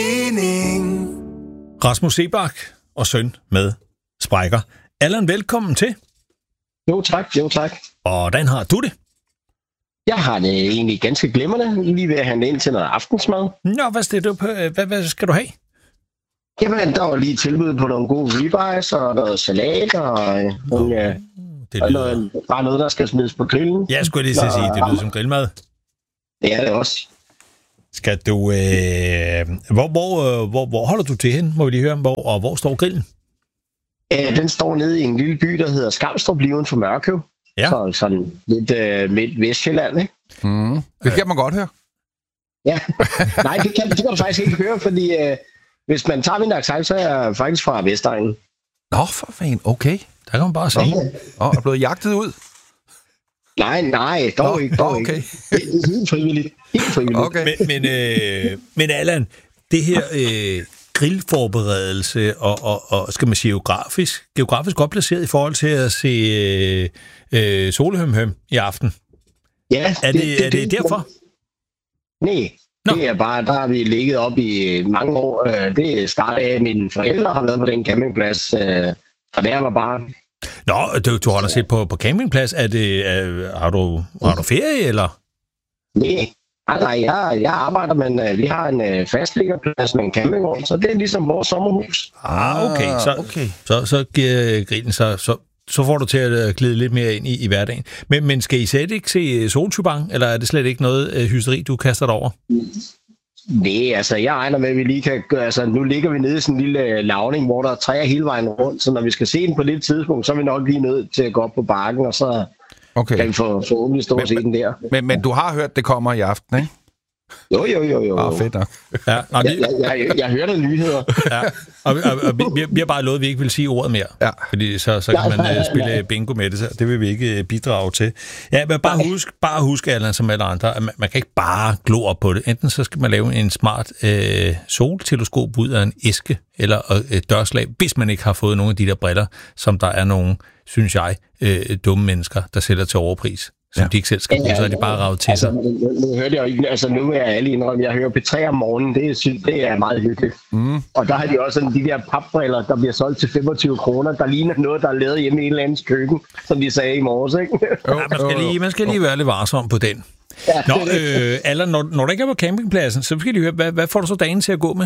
Rasmus Seebach og søn med sprækker. Allan, velkommen til. Jo tak. Hvordan har du det? Jeg har det egentlig ganske glimrende. Lige ved at handle ind til noget aftensmad. Nå, hvad skal du have? Jamen, der var lige tilbud på nogle gode ribeyes og noget salat og bare noget, der skal smides på grillen. Jeg skulle lige sige, det lyder som grillmad. Det er det også. Skal du... Hvor holder du til hen? Må vi lige høre, hvor står grillen? Den står nede i en lille by, der hedder Skamstrup, lige uden for Mørkøv. Ja. Så sådan lidt midt Vestjylland, ikke? Det kan man godt høre. Ja. Nej, det kan du faktisk ikke høre, fordi hvis man tager min accent, så er jeg faktisk fra Vestegnen. Nå, for fanden. Okay. Der kan man bare sige. Er blevet jagtet ud? Nej, dog ikke. Okay. Det er helt frivilligt. Okay. Men Allan, det her grillforberedelse og skal man sige geografisk godt placeret i forhold til at se Solehøm i aften. Ja, er det derfor? Nej, det er bare, der har vi ligget op i mange år. Det startede af, at mine forældre har været på den campingplads, fra der var barn. Nå, du holder set på campingplads. Har du ferie, eller? Nej, jeg arbejder, men vi har en fastliggerplads med en campingvogn, så det er ligesom vores sommerhus. Okay. Så giver grillen så får du til at glide lidt mere ind i hverdagen. Men skal I slet ikke se soltypang, eller er det slet ikke noget hysteri, du kaster dig over? Nej, altså jeg regner med, at vi lige kan gøre, altså nu ligger vi nede i sådan en lille lavning, hvor der er træer hele vejen rundt, så når vi skal se den på lidt tidspunkt, så er vi nok lige nødt til at gå op på bakken, og så kan vi forhåbentlig stå og se den der. Men du har hørt, det kommer i aften, ikke? Jo. Fedt nok. Ja, jeg hørte nyheder. Ja. Og vi har bare lovet, at vi ikke vil sige ordet mere. Ja. Fordi så kan man spille bingo med det, så det vil vi ikke bidrage til. Ja, men bare husk Allan, som alle andre, at man kan ikke bare glo op på det. Enten så skal man lave en smart solteleskop ud af en æske eller et dørslag, hvis man ikke har fået nogle af de der briller, som der er nogle, synes jeg, dumme mennesker, der sælger til overpris. Som de ikke selv skal bruge, så er det bare ravet til sig. Nu hørte jeg jo ikke, altså nu er jeg alle indrømme, jeg hører P3 om morgenen, det er meget hyggeligt. Og der har de også sådan de der papbriller, der bliver solgt til 25 kroner, der ligner noget, der er lavet hjemme i en eller andens køkken, som de sagde i morges, ikke? Man skal lige være lidt varsom på den. Ja, nå, Allan, når du ikke er på campingpladsen, så skal de høre, hvad får du så dagen til at gå med?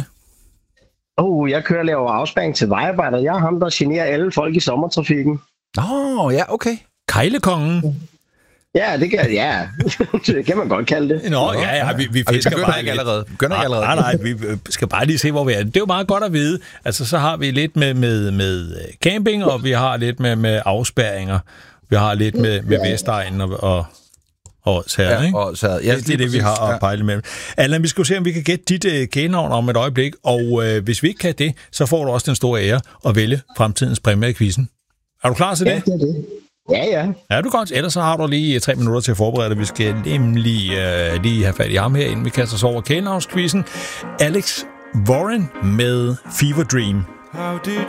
Jeg kører og laver afspæring til vejarbejder. Jeg er ham, der generer alle folk i sommertrafikken. Ja, okay. Kejlekongen. Ja, det kan man godt kalde det. Nå, vi fisker bare ikke allerede. Nej, vi skal bare lige se, hvor vi er. Det er jo meget godt at vide. Altså, så har vi lidt med camping, og vi har lidt med afspærringer. Vi har lidt med Vestegnen og Særet, ikke? Og Særet. Ja, det er det, vi har at pejle med. Allan, vi skal jo se, om vi kan gætte dit kælenavn om et øjeblik, og hvis vi ikke kan det, så får du også den store ære at vælge fremtidens præmie i quizzen. Er du klar til det? Ja, det er det. Ja. Er du godt? Ellers så har du lige 3 minutter til at forberede dig. Vi skal nemlig lige have fat i ham her, inden vi kaster os over kælenavnsquizzen. Alex Warren med Fever Dream.